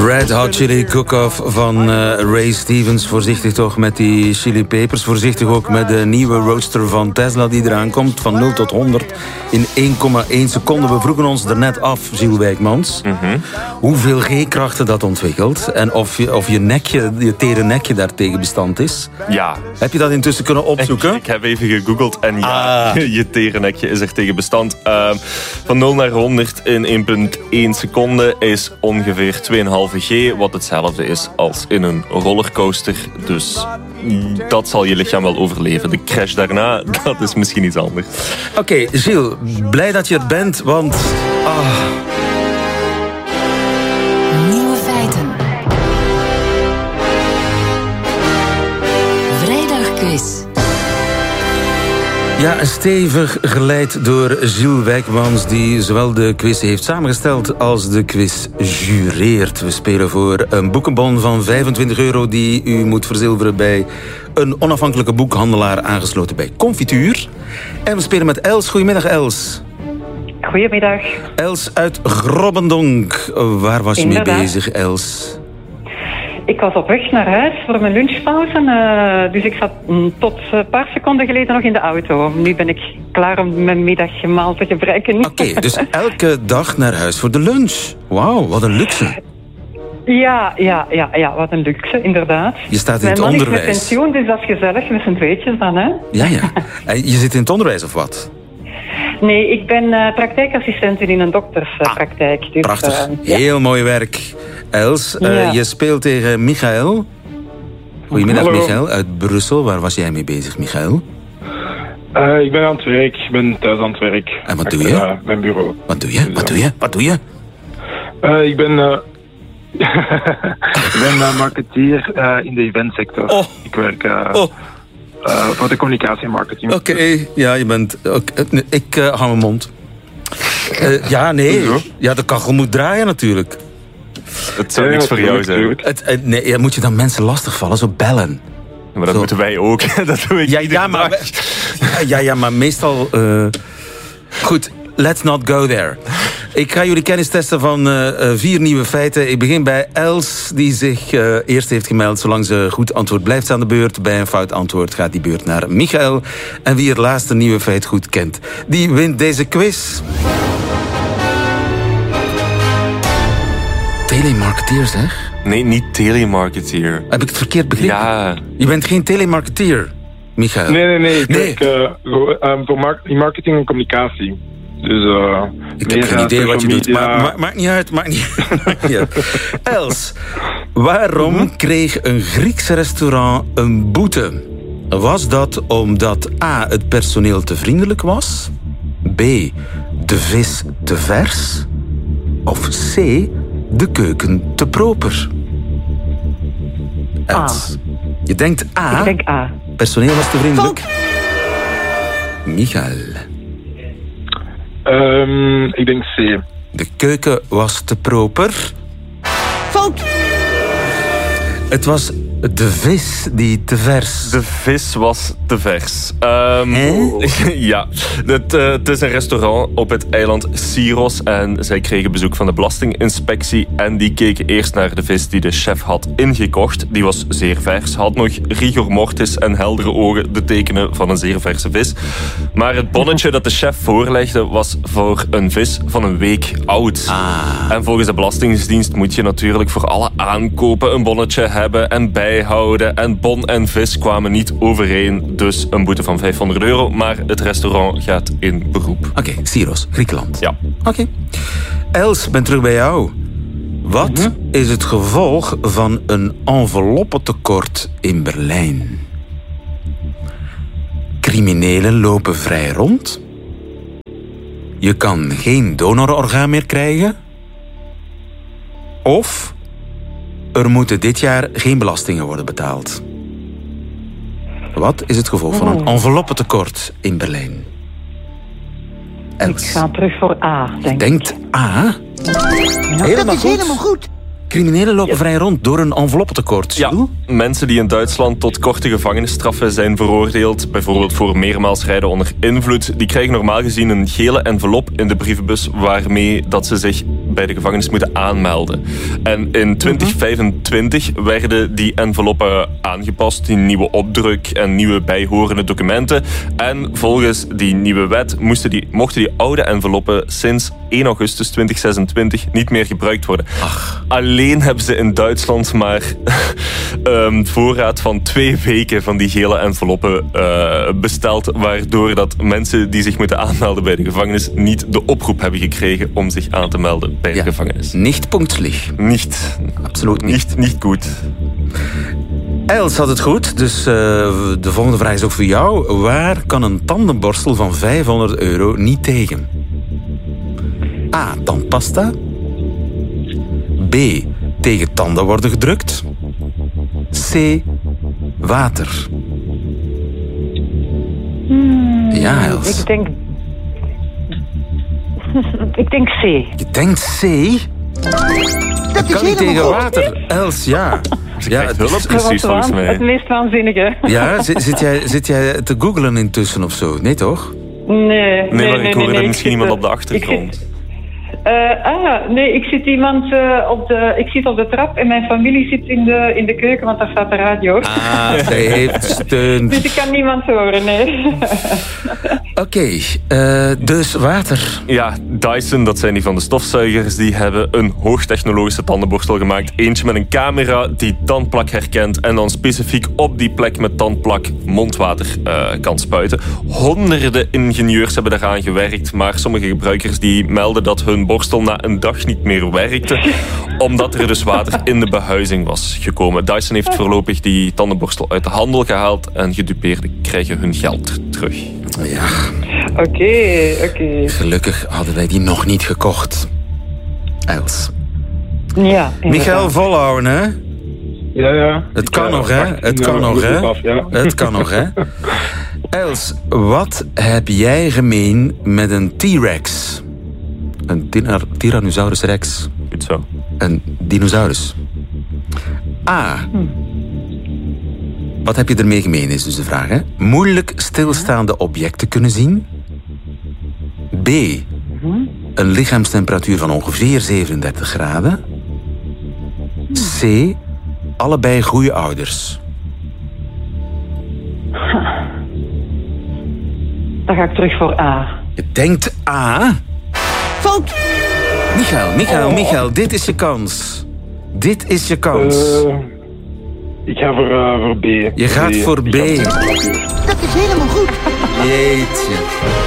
Red Hot Chili Cook-Off van Ray Stevens. Voorzichtig toch met die chilipepers. Voorzichtig ook met de nieuwe roadster van Tesla die eraan komt. Van 0 tot 100 in 1,1 seconde. We vroegen ons er net af, Gilles Wijkmans. Hoeveel G-krachten dat ontwikkelt. En of je tere nekje daartegen bestand is. Ja. Heb je dat intussen kunnen opzoeken? Ik heb even gegoogeld en je tere nekje is er tegen bestand. Van 0 naar 100 in 1,1 seconde is ongeveer 2,5 G, wat hetzelfde is als in een rollercoaster. Dus dat zal je lichaam wel overleven. De crash daarna, dat is misschien iets anders. Oké, Gilles, blij dat je er bent, want... Nieuwe feiten. Vrijdagquiz. Ja, stevig geleid door Gilles Wijkmans, die zowel de quiz heeft samengesteld als de quiz jureert. We spelen voor een boekenbon van €25 die u moet verzilveren bij een onafhankelijke boekhandelaar aangesloten bij Confituur. En we spelen met Els. Goedemiddag, Els. Goedemiddag. Els uit Grobbendonk. Waar was je mee bezig, Els? Ik was op weg naar huis voor mijn lunchpauze. Dus ik zat tot een paar seconden geleden nog in de auto. Nu ben ik klaar om mijn middagmaal te gebruiken. Oké, dus elke dag naar huis voor de lunch. Wauw, wat een luxe. Ja, wat een luxe, inderdaad. Je staat in mijn het man onderwijs. Is met pensioen, dus dat is gezellig met z'n tweetjes dan, hè? Ja. En je zit in het onderwijs of wat? Nee, ik ben praktijkassistent in een dokterspraktijk. Dus, prachtig. Heel mooi werk. Els, je speelt tegen Michael. Goedemiddag, Hallo. Michael, uit Brussel. Waar was jij mee bezig, Michael? Ik ben aan het werk. Ik ben thuis aan het werk. En wat doe je? Mijn bureau. Wat doe je? Wat doe je? Ik ben... ik ben marketeer in de eventsector. Oh. Ik werk voor de communicatie en marketing. Oké, ja, je bent... ik hou mijn mond. Ja, de kachel moet draaien natuurlijk. Het zou niks voor jou zijn. Moet je dan mensen lastigvallen, zo bellen? Maar dat moeten wij ook. Dat doe ik maar meestal... Goed, let's not go there. Ik ga jullie kennis testen van 4 nieuwe feiten. Ik begin bij Els, die zich eerst heeft gemeld. Zolang ze goed antwoordt, blijft ze aan de beurt. Bij een fout antwoord gaat die beurt naar Michael. En wie het laatste nieuwe feit goed kent, die wint deze quiz. Telemarketeer, zeg? Nee, niet telemarketeer. Heb ik het verkeerd begrepen? Ja. Je bent geen telemarketeer, Michael. Nee. Ik werk voor marketing en communicatie. Dus, ik heb geen idee wat je doet. Maar maakt niet uit. Els, waarom kreeg een Grieks restaurant een boete? Was dat omdat A, het personeel te vriendelijk was? B, de vis te vers? Of C, de keuken te proper? Els, je denkt A? Ik denk A. Personeel was te vriendelijk? Michael. Ik denk C. De keuken was te proper. Fout! Het was de vis die te vers. De vis was te vers. Ja, het is een restaurant op het eiland Syros en zij kregen bezoek van de Belastinginspectie en die keken eerst naar de vis die de chef had ingekocht. Die was zeer vers, had nog rigor mortis en heldere ogen, de tekenen van een zeer verse vis. Maar het bonnetje dat de chef voorlegde was voor een vis van een week oud. En volgens de Belastingdienst moet je natuurlijk voor alle aankopen een bonnetje hebben en bijhouden. En bon en vis kwamen niet overeen, dus een boete van €500. Maar het restaurant gaat in beroep. Oké, Syros, Griekenland. Ja. Oké. Els, ben terug bij jou. Wat is het gevolg van een enveloppentekort in Berlijn? Criminelen lopen vrij rond. Je kan geen donororgaan meer krijgen. Of er moeten dit jaar geen belastingen worden betaald. Wat is het gevolg van een enveloppentekort in Berlijn? Els. Ik ga terug voor A, denk ik. Denkt A? Dat is helemaal goed. Criminelen lopen vrij rond door een enveloppentekort. Ja, mensen die in Duitsland tot korte gevangenisstraffen zijn veroordeeld, bijvoorbeeld voor meermaals rijden onder invloed, die krijgen normaal gezien een gele envelop in de brievenbus waarmee dat ze zich bij de gevangenis moeten aanmelden. En in 2025 werden die enveloppen aangepast, die nieuwe opdruk en nieuwe bijhorende documenten. En volgens die nieuwe wet mochten die oude enveloppen sinds 1 augustus 2026 niet meer gebruikt worden. Alleen hebben ze in Duitsland maar voorraad van 2 weken van die gele enveloppen besteld, waardoor dat mensen die zich moeten aanmelden bij de gevangenis niet de oproep hebben gekregen om zich aan te melden bij de gevangenis. Niet punktlich. Niet. Absoluut niet. Niet goed. Els had het goed, dus de volgende vraag is ook voor jou. Waar kan een tandenborstel van €500 niet tegen? A. Tandpasta. B. Tegen tanden worden gedrukt. C. Water. Ja, Els. Ik denk C. Je denkt C? Dat kan niet tegen water. Els, ja. Ja, het hulp precies volgens mij. Het meest waanzinnige. Ja, zit jij te googlen intussen of zo? Nee, toch? Nee, ik hoorde misschien iemand op de achtergrond. Ik zit ik zit op de trap en mijn familie zit in de keuken, want daar staat de radio. Zij heeft steun. Dus ik kan niemand horen, nee. Oké, dus water. Ja, Dyson, dat zijn die van de stofzuigers, die hebben een hoogtechnologische tandenborstel gemaakt. Eentje met een camera die tandplak herkent en dan specifiek op die plek met tandplak mondwater kan spuiten. Honderden ingenieurs hebben daaraan gewerkt, maar sommige gebruikers die melden dat hun borstel na een dag niet meer werkte, omdat er dus water in de behuizing was gekomen. Dyson heeft voorlopig die tandenborstel uit de handel gehaald en gedupeerden krijgen hun geld terug. Ja. Oké. Gelukkig hadden wij die nog niet gekocht. Els. Ja. Michael, volhouden, hè? Ja. Het kan nog, hè? Het kan nog, hè? Els, wat heb jij gemeen met een T-Rex? Een Tyrannosaurus Rex. Goed zo. Een dinosaurus. A. Wat heb je ermee gemeen, is dus de vraag, hè? Moeilijk stilstaande objecten kunnen zien. B. Een lichaamstemperatuur van ongeveer 37 graden. C. Allebei goede ouders. Dan ga ik terug voor A. Je denkt A. Fout! Michael, dit is je kans. Dit is je kans. Ik ga voor B. Je gaat voor B. Dat is helemaal goed. Jeetje.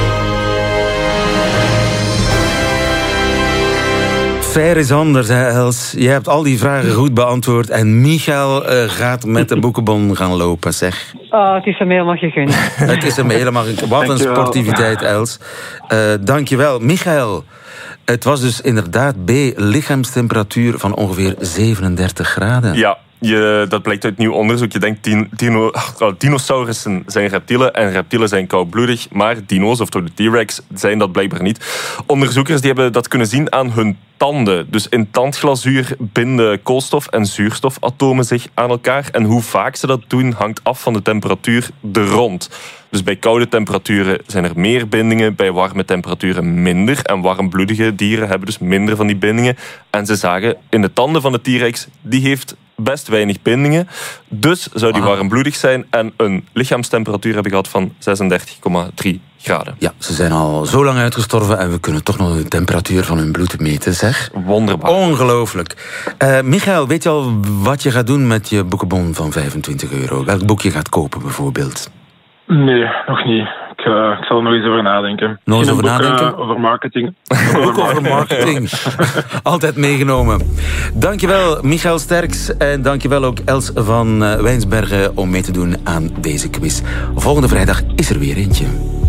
Fair is anders, hè, Els. Je hebt al die vragen goed beantwoord. En Michael gaat met de boekenbon gaan lopen, zeg. Het is hem helemaal gegund. Het is hem helemaal gegund. Wat een sportiviteit, Els. Dankjewel. Michael, het was dus inderdaad B. Lichaamstemperatuur van ongeveer 37 graden. Ja. Dat blijkt uit nieuw onderzoek. Je denkt, dinosaurussen zijn reptielen en reptielen zijn koudbloedig, maar dino's, of de T-Rex, zijn dat blijkbaar niet. Onderzoekers die hebben dat kunnen zien aan hun tanden. Dus in tandglazuur binden koolstof- en zuurstofatomen zich aan elkaar. En hoe vaak ze dat doen, hangt af van de temperatuur er rond. Dus bij koude temperaturen zijn er meer bindingen, bij warme temperaturen minder. En warmbloedige dieren hebben dus minder van die bindingen. En ze zagen in de tanden van de T-Rex, die heeft best weinig bindingen. Dus zou die warmbloedig zijn en een lichaamstemperatuur hebben gehad van 36,3 graden. Ja, ze zijn al zo lang uitgestorven en we kunnen toch nog de temperatuur van hun bloed meten, zeg. Wonderbaar. Ongelooflijk. Michael, weet je al wat je gaat doen met je boekenbon van €25? Welk boek je gaat kopen, bijvoorbeeld? Nee, nog niet. Ik zal er nog eens over nadenken. Nog eens over nadenken? Over marketing. Ook over marketing. Altijd meegenomen. Dankjewel, Michael Sterks. En dankjewel ook Els van Wijnsbergen om mee te doen aan deze quiz. Volgende vrijdag is er weer eentje.